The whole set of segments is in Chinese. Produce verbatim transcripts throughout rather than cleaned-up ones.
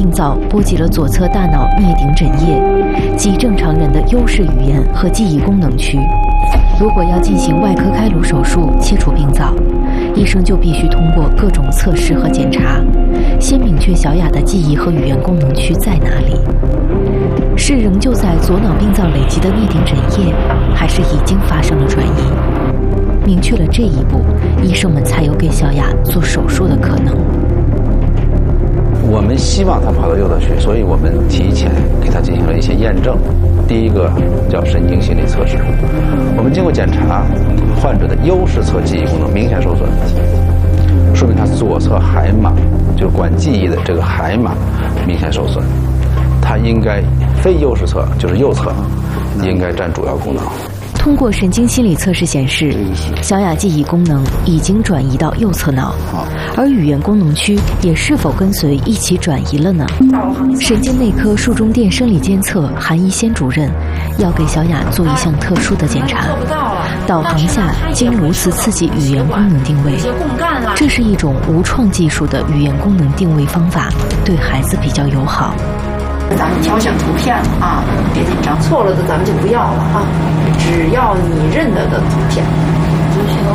病灶波及了左侧大脑颞顶枕叶，即正常人的优势语言和记忆功能区。如果要进行外科开颅手术切除病灶，医生就必须通过各种测试和检查，先明确小雅的记忆和语言功能区在哪里。是仍旧在左脑病灶累积的颞顶枕叶，还是已经发生了转移？明确了这一步，医生们才有给小雅做手术的可能。 我们希望他跑到右侧去，所以我们提前给他进行了一些验证。第一个叫神经心理测试，我们经过检查，患者的优势侧记忆功能明显受损，说明他左侧海马，就管记忆的这个海马明显受损，他应该非优势侧，就是右侧，应该占主要功能。 通过神经心理测试显示，小雅记忆功能已经转移到右侧脑，而语言功能区也是否跟随一起转移了呢？神经内科术中电生理监测韩一仙主任要给小雅做一项特殊的检查，导航下经颅磁刺激语言功能定位。这是一种无创技术的语言功能定位方法，对孩子比较友好。 咱们挑选图片啊，别紧张，错了的咱们就不要了啊，只要你认得的图片就行。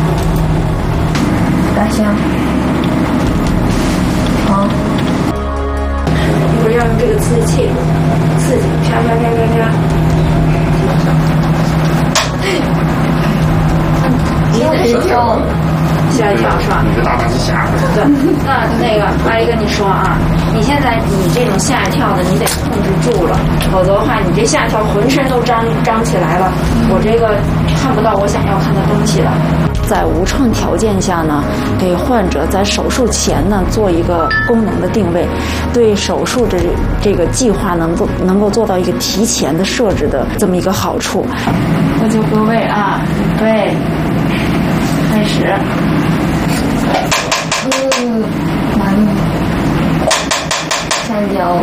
大象，好，一会儿要用这个刺激器，刺激，啪啪啪啪啪。你得跳，吓一跳是吧？ 你这大大是吓的。 对，那那个阿姨跟你说啊，你现在你这种吓一跳的，你得控制住了，否则的话，你这吓一跳浑身都张张起来了，我这个看不到我想要看的东西了。在无创条件下呢，给患者在手术前呢做一个功能的定位，对手术的这个计划能够能够做到一个提前的设置的这么一个好处。那就各位啊，对，开始。 嗯，完了，三角，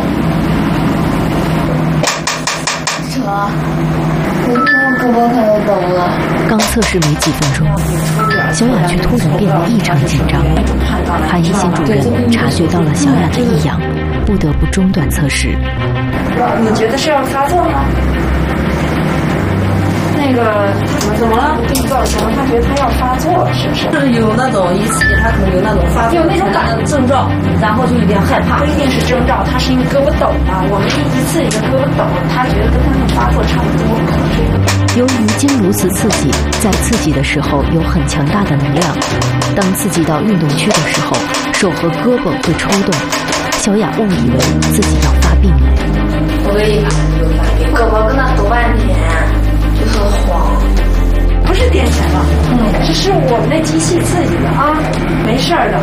扯，我胳膊开始抖了。 刚测试没几分钟，小雅却突然变得异常紧张。韩一仙主任察觉到了小雅的异样，不得不中断测试。 你觉得是要发作吗？那个他怎么了？病灶型，他觉得他要发作，是不是？ 是有那种一起，他可能有那种发作， 有那种感症状，然后就有点害怕。 不一定是征兆，他是因为胳膊抖啊。我们一次一个胳膊抖，他觉得跟他们发作差不多。 由于经颅磁刺激，在刺激的时候有很强大的能量，当刺激到运动区的时候，手和胳膊会抽动。小雅误以为自己要发病了。 我一看就发病，胳膊跟那抖半天。就是慌， 不是癫痫了，嗯，这是我们的机器刺激的啊，没事儿的。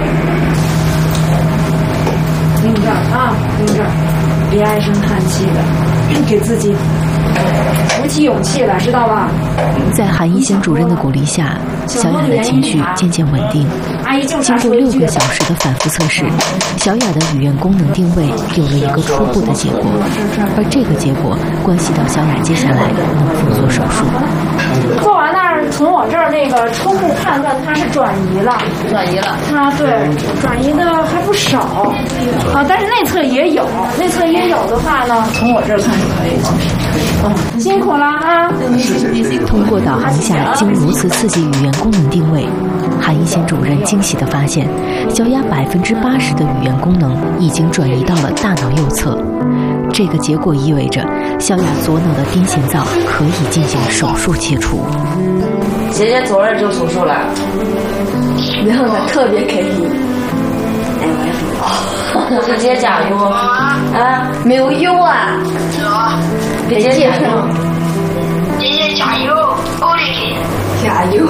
盯着啊，盯着，别唉声叹气的，给自己鼓起勇气来，知道吧？ 在韩一仙主任的鼓励下，小雅的情绪渐渐稳定。经过六个小时的反复测试，小雅的语言功能定位有了一个初步的结果，而这个结果关系到小雅接下来能否做手术。 做完那儿，从我这儿那个初步判断它是转移了， 转移了， 它对转移的还不少啊，但是内侧也有，内侧也有的话呢，从我这儿看是可以的。嗯，辛苦了啊！ 通过导航下经颅磁刺激语言功能定位，韩一仙主任惊喜地发现，小雅百分之八十的语言功能已经转移到了大脑右侧。这个结果意味着小雅左脑的癫痫灶可以进行手术切除。 姐姐昨儿就手术了， 然后他特别开心。 哎，我也姐姐加油啊！ 没有用啊！ 姐姐加油！ 姐姐加油！欧丽给加油！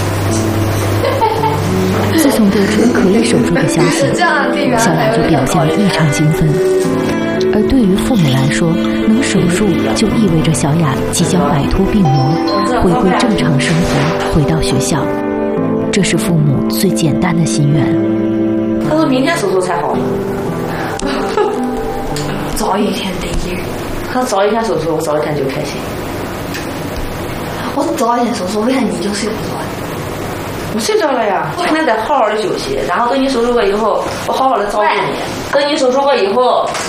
自从得知可以手术的消息，小雅就表现得异常兴奋。而对于父母来说，能手术就意味着小雅即将摆脱病魔，回归正常生活，回到学校。这是父母最简单的心愿。 他说明天手术才好。 早一天得劲。 他早一天手术，我早一天就开心。 我早一天手术，为啥你就睡不着？ 我睡着了呀，我肯定得好好的休息，然后等你手术过以后，我好好的照顾你。等你手术过以后，